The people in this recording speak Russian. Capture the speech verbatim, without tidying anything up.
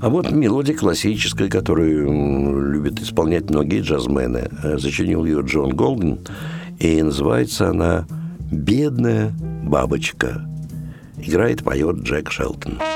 А вот мелодия классическая, которую любят исполнять многие джазмены. Сочинил ее Джон Голден, и называется она «Бедная бабочка». Играет, поет Джек Шелтон.